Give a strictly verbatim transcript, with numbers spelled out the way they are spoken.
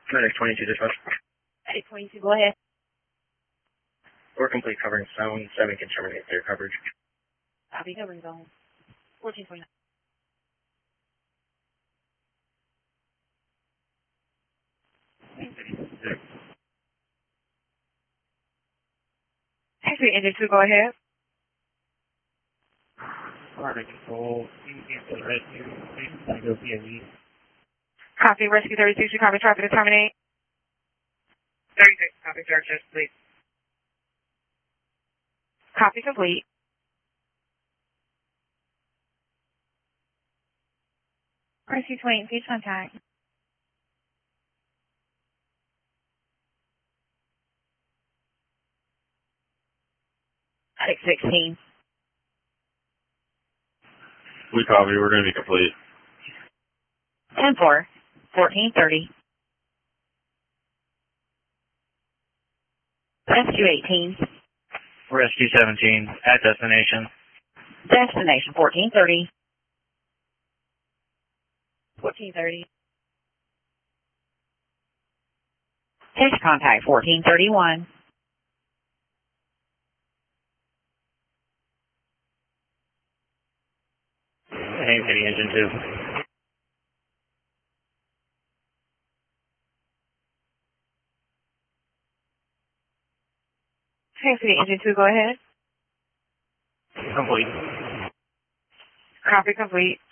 Medic twenty-two dispatch. Medic twenty-two, go ahead. We're complete covering zone seven can terminate their coverage. Copy, covering zone. fourteen twenty-nine. Actually, engine two, go ahead. Carter control, the rescue, I go P M V. Copy, rescue thirty-six, you copy traffic to terminate. thirty-six, copy, searches, please. Copy complete. Rescue twenty, please contact. six sixteen. We copy. We're going to be complete. ten four, fourteen thirty. Rescue eighteen. Rescue seventeen, at destination. Destination fourteen thirty. fourteen thirty. Text contact fourteen thirty-one. Haines City engine two. Haines City engine two, go ahead. Complete. Copy complete.